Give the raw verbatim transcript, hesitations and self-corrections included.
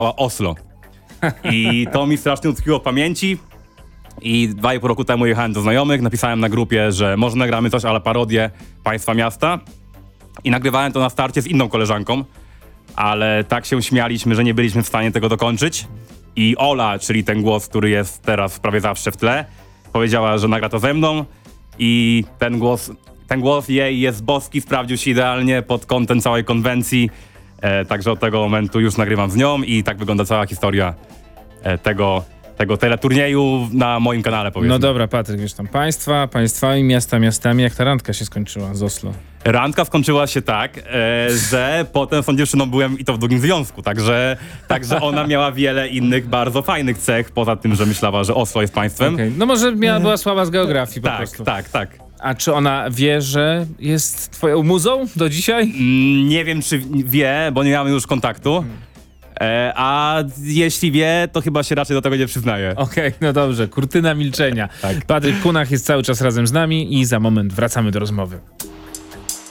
o Oslo. I to mi strasznie utkwiło w pamięci. I dwa i pół roku temu jechałem do znajomych, napisałem na grupie, że może nagramy coś, ale parodię Państwa Miasta. I nagrywałem to na starcie z inną koleżanką, ale tak się śmialiśmy, że nie byliśmy w stanie tego dokończyć. I Ola, czyli ten głos, który jest teraz prawie zawsze w tle, powiedziała, że nagra to ze mną. I ten głos, ten głos jej jest boski, sprawdził się idealnie pod kątem całej konwencji. E, także od tego momentu już nagrywam z nią i tak wygląda cała historia e, tego, tego teleturnieju na moim kanale, powiedzmy. No dobra, Patryk, wiesz tam, państwa, państwami, miasta, miastami, jak ta randka się skończyła z Oslo? Randka skończyła się tak, e, że potem z tą dziewczyną byłem i to w drugim związku, także, także ona miała wiele innych bardzo fajnych cech, poza tym, że myślała, że Oslo jest państwem. Okay. No może miała, była słaba z geografii po Tak, prostu. tak, tak. A czy ona wie, że jest twoją muzą do dzisiaj? Mm, nie wiem, czy wie, bo nie mamy już kontaktu. E, a jeśli wie, to chyba się raczej do tego nie przyznaje. Okej, okay, no dobrze. Kurtyna milczenia. Tak. Patryk Kunach jest cały czas razem z nami i za moment wracamy do rozmowy.